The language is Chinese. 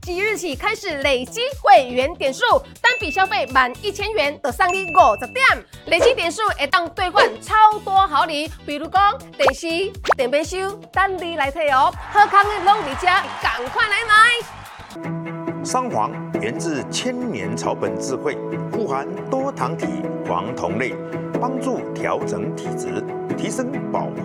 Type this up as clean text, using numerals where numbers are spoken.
即日起开始累积会员点数，单笔消费满1000元就送你50点，累积点数会当兑换超多好礼，比如讲电视、电杯收，等你来摕哦。好康的拢伫遮，赶快来买！ 桑黄源自千年草本智慧，富含多糖体、黄酮类，帮助调整体质，提升保